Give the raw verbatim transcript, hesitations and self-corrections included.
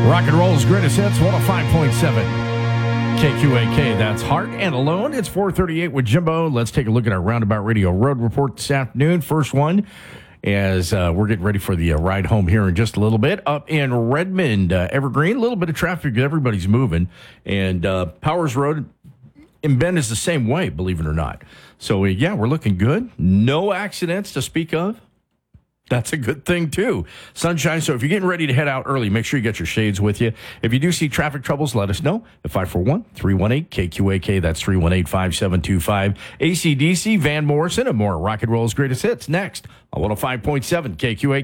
Rock and roll's greatest hits, one oh five point seven K Q A K. That's Heart and Alone. It's four thirty-eight with Jimbo. Let's take a look at our Roundabout Radio Road Report this afternoon. First one, as uh, we're getting ready for the uh, ride home here in just a little bit. Up in Redmond, uh, Evergreen, a little bit of traffic. Everybody's moving. And uh, Powers Road in Bend is the same way, believe it or not. So, uh, yeah, we're looking good. No accidents to speak of. That's a good thing, too. Sunshine, so if you're getting ready to head out early, make sure you get your shades with you. If you do see traffic troubles, let us know at five four one, three one eight, K Q A K. That's three one eight, five seven two five. A C D C, Van Morrison, and more Rock and Roll's greatest hits next on one oh five point seven K Q A K.